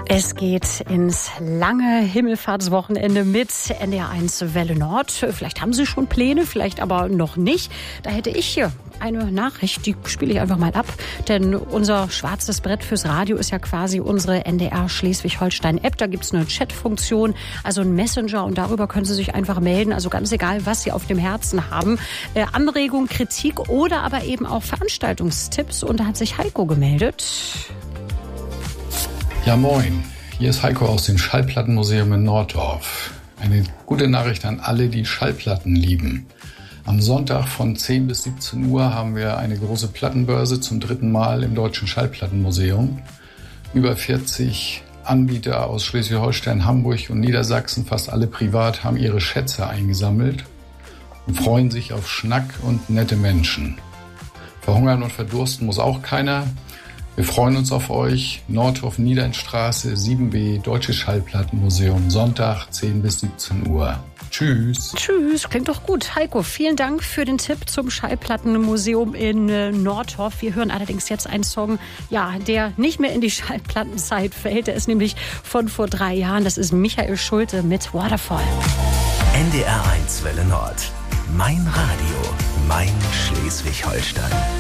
Es geht ins lange Himmelfahrtswochenende mit NDR1 Welle Nord. Vielleicht haben Sie schon Pläne, vielleicht aber noch nicht. Da hätte ich hier eine Nachricht, die spiele ich einfach mal ab. Denn unser schwarzes Brett fürs Radio ist ja quasi unsere NDR Schleswig-Holstein-App. Da gibt's eine Chatfunktion, also ein Messenger, und darüber können Sie sich einfach melden. Also ganz egal, was Sie auf dem Herzen haben. Anregung, Kritik oder aber eben auch Veranstaltungstipps. Und da hat sich Heiko gemeldet. Ja, moin. Hier ist Heiko aus dem Schallplattenmuseum in Norddorf. Eine gute Nachricht an alle, die Schallplatten lieben. Am Sonntag von 10 bis 17 Uhr haben wir eine große Plattenbörse zum 3. Mal im Deutschen Schallplattenmuseum. Über 40 Anbieter aus Schleswig-Holstein, Hamburg und Niedersachsen, fast alle privat, haben ihre Schätze eingesammelt und freuen sich auf Schnack und nette Menschen. Verhungern und verdursten muss auch keiner. Wir freuen uns auf euch. Nordhof-Niedernstraße 7b, Deutsches Schallplattenmuseum, Sonntag 10 bis 17 Uhr. Tschüss. Tschüss, klingt doch gut. Heiko, vielen Dank für den Tipp zum Schallplattenmuseum in Nordhof. Wir hören allerdings jetzt einen Song, ja, der nicht mehr in die Schallplattenzeit fällt. Der ist nämlich von vor 3 Jahren. Das ist Michael Schulte mit Waterfall. NDR1 Welle Nord. Mein Radio, mein Schleswig-Holstein.